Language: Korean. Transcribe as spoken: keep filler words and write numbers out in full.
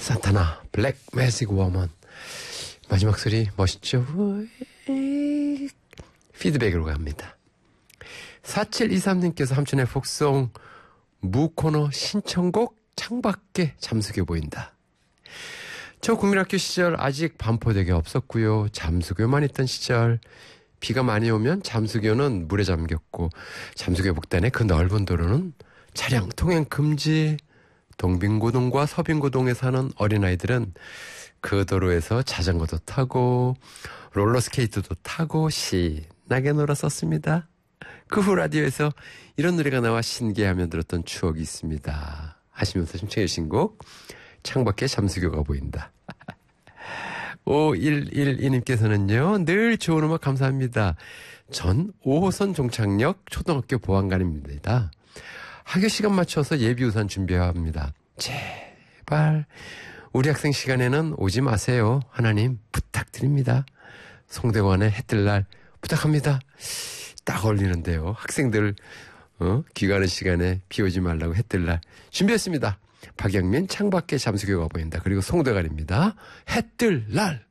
산타나 블랙 매직 워먼 마지막 소리 멋있죠? 피드백으로 갑니다. 사칠이삼님께서 함춘의 폭송 무코너 신청곡 창밖에 잠수교 보인다. 저 국민학교 시절 아직 반포대교 없었고요. 잠수교만 있던 시절 비가 많이 오면 잠수교는 물에 잠겼고 잠수교 북단의 그 넓은 도로는 차량 통행 금지. 동빙고동과 서빙고동에 사는 어린아이들은 그 도로에서 자전거도 타고 롤러스케이트도 타고 신나게 놀았었습니다. 그 후 라디오에서 이런 노래가 나와 신기하며 들었던 추억이 있습니다. 하시면서 신청해 주신 곡 창밖에 잠수교가 보인다. 오일일이님께서는요. 늘 좋은 음악 감사합니다. 전 오 호선 종착역 초등학교 보안관입니다. 학교 시간 맞춰서 예비우산 준비해야 합니다. 제발 우리 학생 시간에는 오지 마세요. 하나님 부탁드립니다. 송대관의 해뜰 날 부탁합니다. 딱 어울리는데요. 학생들 어? 귀가하는 시간에 비 오지 말라고 해뜰 날 준비했습니다. 박영민 창밖에 잠수교가 보인다. 그리고 송대관입니다. 해뜰 날.